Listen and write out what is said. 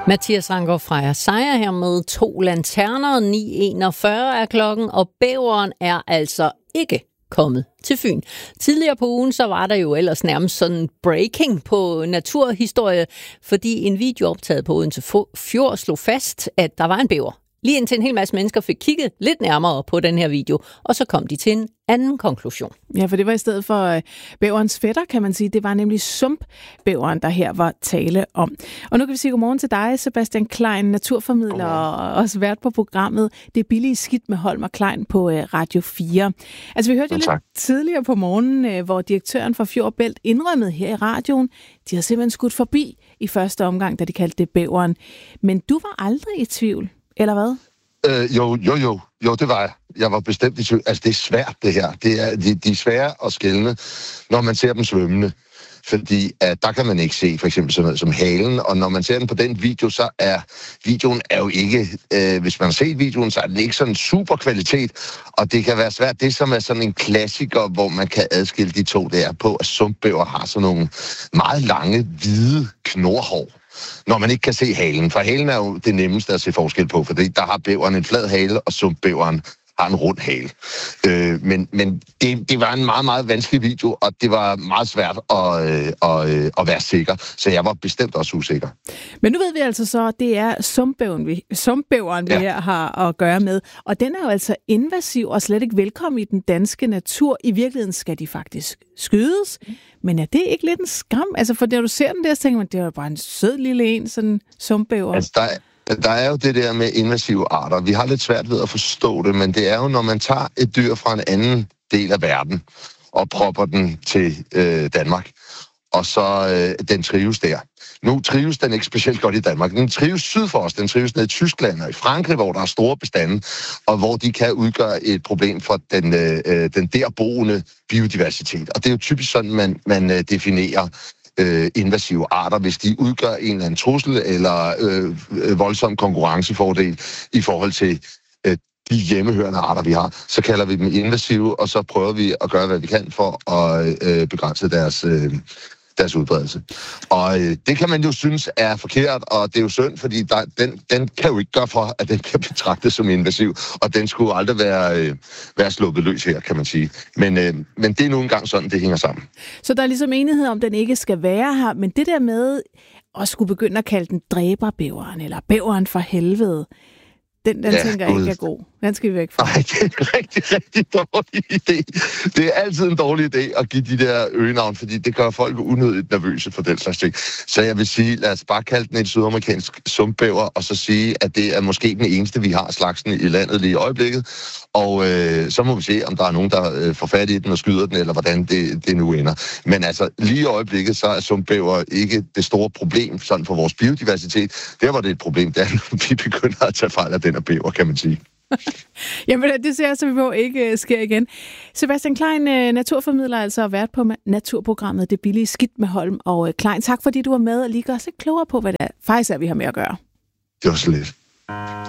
Mathias Ranggaard Freja sejrer her med 2 lanterner. 9:41 er klokken, og bæveren er altså ikke kommet til Fyn. Tidligere på ugen, så var der jo ellers nærmest sådan breaking på naturhistorie, fordi en video optaget på Odense Fjord slog fast, at der var en bæver. Lige indtil en hel masse mennesker fik kigget lidt nærmere på den her video, og så kom de til en anden konklusion. Ja, for det var i stedet for bæverens fætter, kan man sige. Det var nemlig sumpbæveren, der her var tale om. Og nu kan vi sige godmorgen til dig, Sebastian Klein, naturformidler og også vært på programmet Det Billige Skidt med Holm og Klein på Radio 4. Altså, vi hørte jo lidt tidligere på morgenen, hvor direktøren for Fjord Bælt indrømmede her i radioen, de havde simpelthen skudt forbi i første omgang, da de kaldte det bæveren. Men du var aldrig i tvivl, eller hvad? Jo, det var jeg. Jeg var bestemt i tvivl. Altså, det er svært, det her. De er svære at skelne, når man ser dem svømmende. Fordi der kan man ikke se for eksempel sådan noget som halen, og når man ser den på den video, så er videoen jo ikke, hvis man har set videoen, så er den ikke sådan super kvalitet, og det kan være svært. Det som er sådan en klassiker, hvor man kan adskille de to, det er på, at sumpbæver har sådan nogle meget lange, hvide knorhår, når man ikke kan se halen. For halen er jo det nemmeste at se forskel på, fordi der har bæveren en flad hale, og sumpbæveren har en rund hale. Men det var en meget, meget vanskelig video, og det var meget svært at være sikker, så jeg var bestemt også usikker. Men nu ved vi altså så, at det er sumpbæveren, vi her har at gøre med, og den er jo altså invasiv og slet ikke velkommen i den danske natur. I virkeligheden skal de faktisk skydes, men er det ikke lidt en skam? Altså, for når du ser den der, så tænker man, det er jo bare en sød lille en, sådan en sumpbæver. Altså, der er jo det der med invasive arter. Vi har lidt svært ved at forstå det, men det er jo, når man tager et dyr fra en anden del af verden og propper den til Danmark, og så den trives der. Nu trives den ikke specielt godt i Danmark. Den trives syd for os. Den trives ned i Tyskland og i Frankrig, hvor der er store bestande, og hvor de kan udgøre et problem for den derboende biodiversitet. Og det er jo typisk sådan, man definerer invasive arter, hvis de udgør en eller anden trussel eller voldsom konkurrencefordel i forhold til de hjemmehørende arter, vi har, så kalder vi dem invasive, og så prøver vi at gøre, hvad vi kan for at begrænse deres udbredelse. Og det kan man jo synes er forkert, og det er jo synd, fordi den kan jo ikke gøre for, at den kan betragtes som invasiv, og den skulle aldrig være sluppet løs her, kan man sige. Men det er nu engang sådan, det hænger sammen. Så der er ligesom enighed om, den ikke skal være her, men det der med at skulle begynde at kalde den dræberbæveren, eller bæveren for helvede, den tænker jeg ikke er god. Den skal vi væk fra. Nej, det er en rigtig, rigtig dårlig idé. Det er altid en dårlig idé at give de der øgenavn, fordi det gør folk unødigt nervøse for den slags ting. Så jeg vil sige, lad os bare kalde den en sydamerikansk sumpbæver, og så sige, at det er måske den eneste, vi har slagsen i landet lige i øjeblikket. Og så må vi se, om der er nogen, der får fat i den og skyder den, eller hvordan det nu ender. Men altså, lige i øjeblikket, så er sumpbæver ikke det store problem sådan for vores biodiversitet. Der var det et problem, da vi begynder at tage fejl af den og bæver, kan man sige. Jamen, det ser jeg, så vi må ikke sker igen. Sebastian Klein, naturformidler, altså har været på naturprogrammet Det Billige Skidt med Holm og Klein. Tak fordi du var med og lige gør os lidt klogere på, hvad det er faktisk er, vi har med at gøre. Det var så lidt.